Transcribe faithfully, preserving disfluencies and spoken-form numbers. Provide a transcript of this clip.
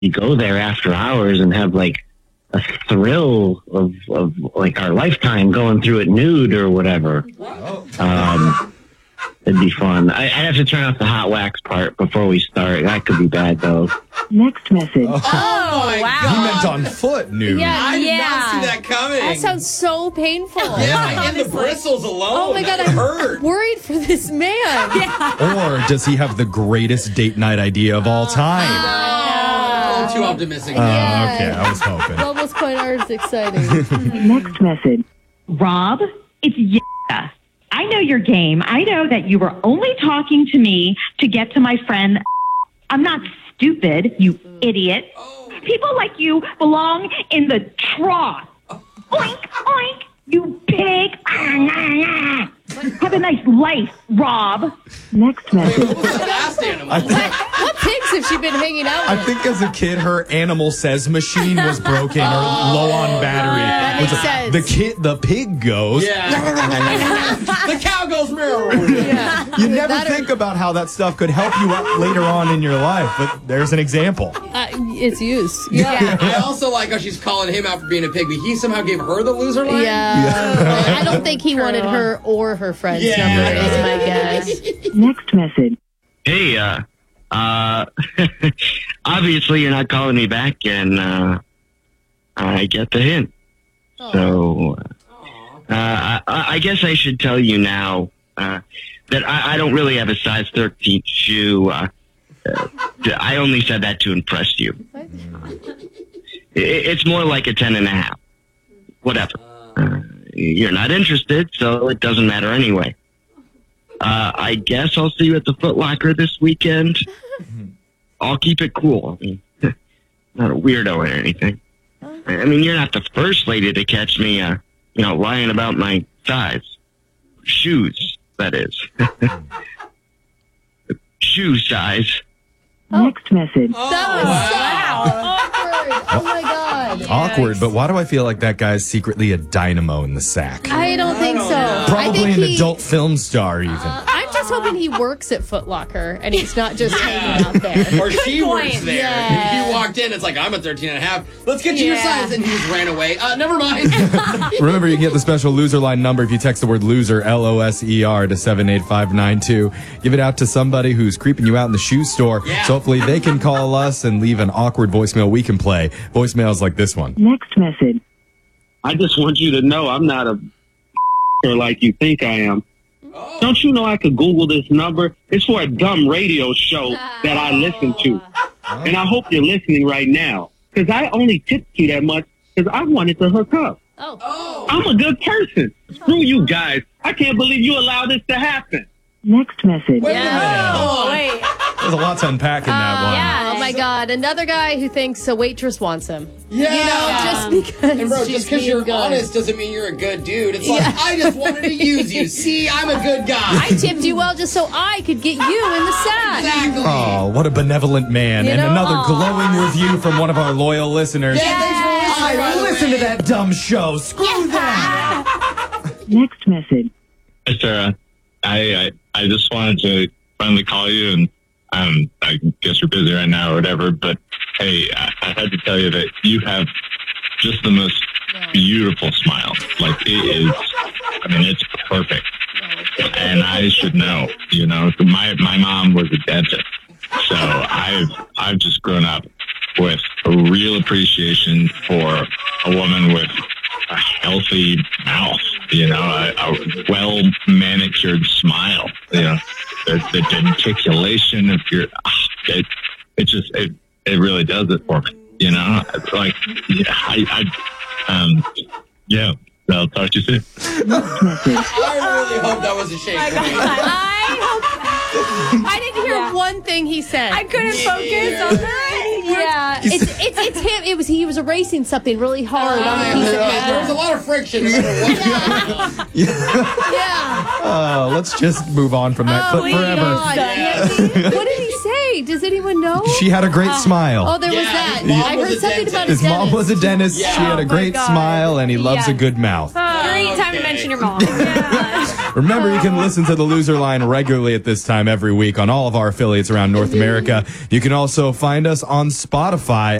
you go there after hours and have like a thrill of, of like our lifetime going through it nude or whatever. Um, it'd be fun. I, I'd have to turn off the hot wax part before we start. That could be bad though. Next message. Oh, Oh, my wow. God. He meant on foot nude. Yeah, I did yeah. not see that coming. That sounds so painful. Yeah, and the bristles alone. Oh my God, that I'm hurt. worried for this man. Yeah. Or does he have the greatest date night idea of all time? Oh, too optimistic. Oh, Yeah. okay. I was hoping. Almost quite ours exciting. Next message. Rob, it's yeah. I know your game. I know that you were only talking to me to get to my friend. I'm not stupid, you idiot. People like you belong in the trough. Oink, oink, you pig. Have a nice life, Rob. Next message. What was the last animal? I, think, What pigs have she been hanging out I with? think as a kid, her animal says machine was broken or low on battery. That makes Which- sense. The kid, the pig goes. Yeah. The cow goes meow. Yeah. You never That or- think about how that stuff could help you out later on in your life, but there's an example. Uh, it's used. Yeah. I also like how she's calling him out for being a pig, but he somehow gave her the loser line. Yeah. I don't think he wanted her or her friend's Yeah. number, is my guess. Next message. Hey, uh, uh, obviously you're not calling me back, and uh, I get the hint. So, uh, I, I guess I should tell you now uh, that I, I don't really have a size thirteen shoe. Uh, uh, I only said that to impress you. It, it's more like a ten and a half. Whatever. Uh, you're not interested, so it doesn't matter anyway. Uh, I guess I'll see you at the Foot Locker this weekend. I'll keep it cool. I mean, not a weirdo or anything. I mean, you're not the first lady to catch me, uh, you know, lying about my size. Shoes, that is. Shoe size. Next message. That was so awkward. Oh my God. Awkward, but why do I feel like that guy's secretly a dynamo in the sack? I don't think so. I Probably think an he, adult film star, even. I'm just hoping he works at Foot Locker and he's not just hanging out there. Or she works there. Yeah. He walked in, it's like, I'm a thirteen and a half. Let's get you your Yeah. size. And he just ran away. Uh, never mind. Remember, you can get the special loser line number if you text the word loser, L O S E R, to seven eight five nine two. Give it out to somebody who's creeping you out in the shoe store. Yeah. So hopefully they can call us and leave an awkward voicemail we can play. Voicemails like this one. Next message. I just want you to know I'm not a or like you think I am. Don't you know I could Google this number? It's for a dumb radio show that I listen to. And I hope you're listening right now. Because I only tipped you that much because I wanted to hook up. Oh. I'm a good person. Screw you guys. I can't believe you allowed this to happen. Next message. Wait a minute. Hold on. Wait. There's a lot to unpack in that one. Yeah. Oh my God. Another guy who thinks a waitress wants him. Yeah. You know, just because. And bro, she's just because being you're good. honest doesn't mean you're a good dude. It's like, Yeah. I just wanted to use you. See, I'm a good guy. I tipped you well just so I could get you in the sack. Exactly. Oh, what a benevolent man. You and know? another Aw. glowing review from one of our loyal listeners. Yeah, thanks for listening, by I the listen way. to that dumb show. Screw that. Next message. Hi, Sarah. I, I I just wanted to finally call you, and um, I guess you're busy right now or whatever, but hey, I, I had to tell you that you have just the most beautiful smile. Like, it is, I mean, it's perfect. And I should know, you know, my, my mom was a dentist, so I've, I've just grown up with a real appreciation for a woman with a healthy mouth, you know, a, a well manicured smile, you know, the, the genticulation of your, it, it just, it, it really does it for me, you know, it's like, yeah, I, I, um, yeah, I'll talk to you soon. Next message. I really hope that was a shake. I hope. I didn't hear one thing he said. I couldn't focus on that. Yeah, it's it's it's him. It was he was erasing something really hard on a piece of There was a paper. lot of friction. No matter what. Yeah. Oh, let's just move on from that Oh clip my forever. God. Yeah. What did he say? Does anyone know? She had a great smile. Oh, there was Yeah, that. his mom I was heard a something dentist. about His his mom dentist. was a dentist. Yeah. She had a Oh my great God. smile, and he loves Yeah. a good mouth. Yeah. great time to mention your mom. Remember, you can listen to the Loser Line regularly at this time every week on all of our affiliates around North America. You can also find us on Spotify.